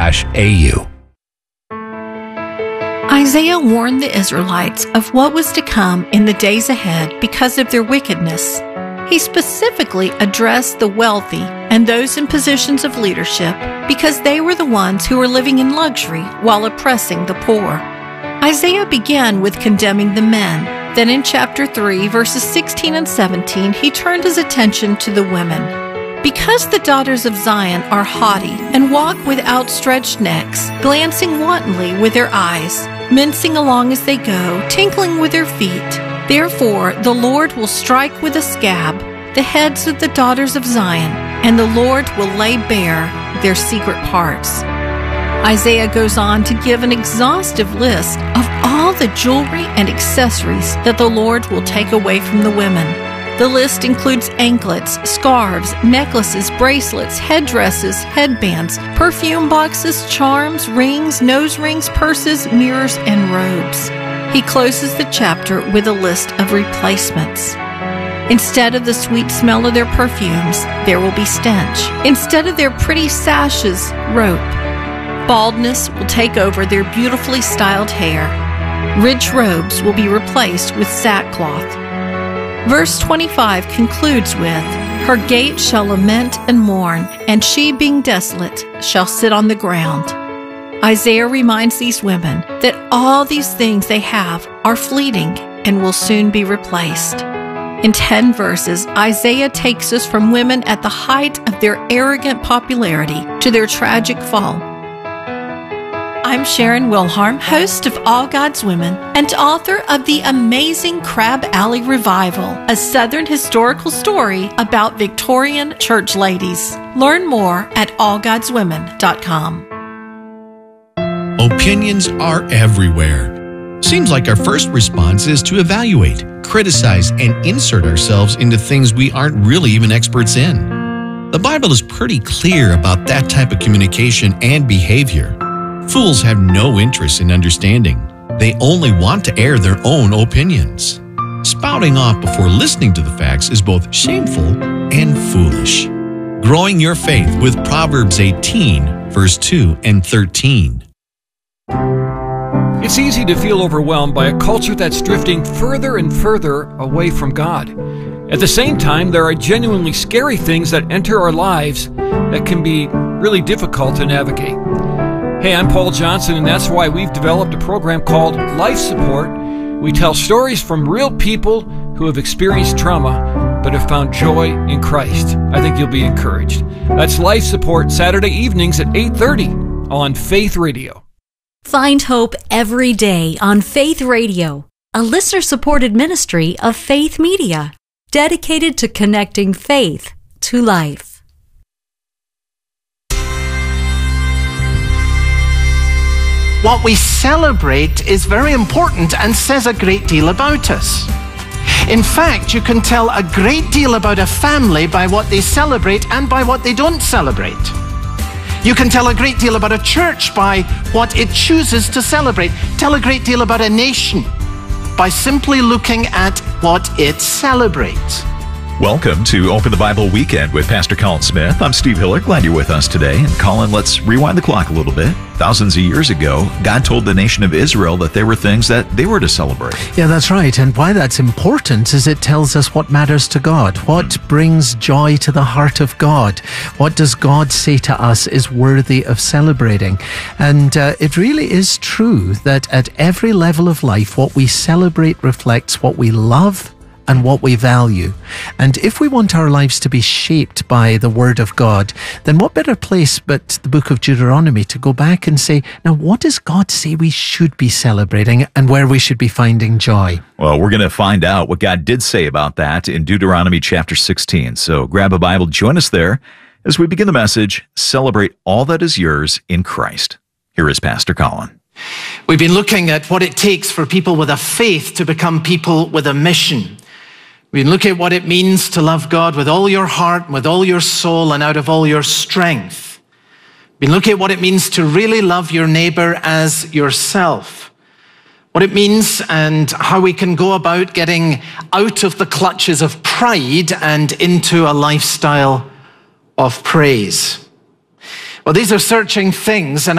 Isaiah warned the Israelites of what was to come in the days ahead because of their wickedness. He specifically addressed the wealthy and those in positions of leadership because they were the ones who were living in luxury while oppressing the poor. Isaiah began with condemning the men. Then in chapter 3, verses 16 and 17, he turned his attention to the women. Because the daughters of Zion are haughty and walk with outstretched necks, glancing wantonly with their eyes, mincing along as they go, tinkling with their feet, therefore the Lord will strike with a scab the heads of the daughters of Zion, and the Lord will lay bare their secret parts. Isaiah goes on to give an exhaustive list of all the jewelry and accessories that the Lord will take away from the women. The list includes anklets, scarves, necklaces, bracelets, headdresses, headbands, perfume boxes, charms, rings, nose rings, purses, mirrors, and robes. He closes the chapter with a list of replacements. Instead of the sweet smell of their perfumes, there will be stench. Instead of their pretty sashes, rope. Baldness will take over their beautifully styled hair. Rich robes will be replaced with sackcloth. Verse 25 concludes with, "Her gates shall lament and mourn, and she, being desolate, shall sit on the ground." Isaiah reminds these women that all these things they have are fleeting and will soon be replaced. In 10 verses, Isaiah takes us from women at the height of their arrogant popularity to their tragic fall. I'm Sharon Wilharm, host of All God's Women and author of the amazing Crab Alley Revival, a Southern historical story about Victorian church ladies. Learn more at allgodswomen.com. Opinions are everywhere. Seems like our first response is to evaluate, criticize, and insert ourselves into things we aren't really even experts in. The Bible is pretty clear about that type of communication and behavior. Fools have no interest in understanding. They only want to air their own opinions. Spouting off before listening to the facts is both shameful and foolish. Growing your faith with Proverbs 18, verse 2 and 13. It's easy to feel overwhelmed by a culture that's drifting further and further away from God. At the same time, there are genuinely scary things that enter our lives that can be really difficult to navigate. Hey, I'm Paul Johnson, and that's why we've developed a program called Life Support. We tell stories from real people who have experienced trauma but have found joy in Christ. I think you'll be encouraged. That's Life Support, Saturday evenings at 8:30 on Faith Radio. Find hope every day on Faith Radio, a listener-supported ministry of Faith Media, dedicated to connecting faith to life. What we celebrate is very important and says a great deal about us. In fact, you can tell a great deal about a family by what they celebrate and by what they don't celebrate. You can tell a great deal about a church by what it chooses to celebrate. Tell a great deal about a nation by simply looking at what it celebrates. Welcome to Open the Bible Weekend with Pastor Colin Smith. I'm Steve Hiller. Glad you're with us today. And Colin, let's rewind the clock a little bit. Thousands of years ago, God told the nation of Israel that there were things that they were to celebrate. Yeah, that's right. And why that's important is it tells us what matters to God. What brings joy to the heart of God? What does God say to us is worthy of celebrating? And it really is true that at every level of life, what we celebrate reflects what we love and what we value. And if we want our lives to be shaped by the Word of God, then what better place but the book of Deuteronomy to go back and say, now what does God say we should be celebrating and where we should be finding joy? Well, we're going to find out what God did say about that in Deuteronomy chapter 16. So grab a Bible, join us there as we begin the message, Celebrate All That Is Yours in Christ. Here is Pastor Colin. We've been looking at what it takes for people with a faith to become people with a mission. We look at what it means to love God with all your heart, with all your soul, and out of all your strength. We look at what it means to really love your neighbor as yourself. What it means and how we can go about getting out of the clutches of pride and into a lifestyle of praise. Well, these are searching things, and